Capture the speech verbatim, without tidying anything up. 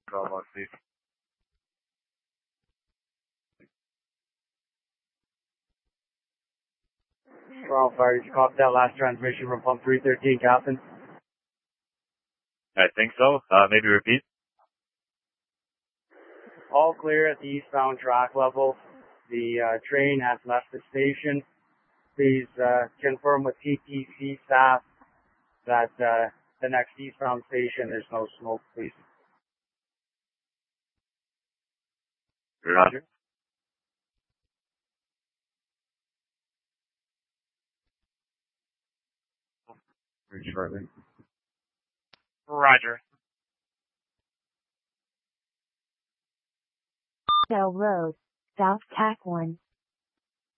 Bravo, please. Toronto Fire, did you copy that last transmission from pump three thirteen, Captain? I think so. Uh, maybe repeat. All clear at the eastbound track level. The uh, train has left the station. Please uh, confirm with T T C staff that uh, the next eastbound station there's no smoke, please. Roger. Very shortly. Roger. Bell Road, South Tack one.